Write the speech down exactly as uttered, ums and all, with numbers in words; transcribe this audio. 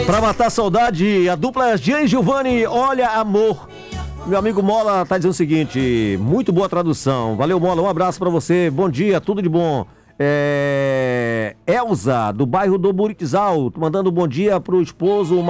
Pra matar a saudade, a dupla Jean e Giovanni, olha amor. Meu amigo Mola tá dizendo o seguinte, muito boa tradução. Valeu, Mola, um abraço pra você, bom dia, tudo de bom. É... Elza, do bairro do Buritizal, mandando um bom dia pro esposo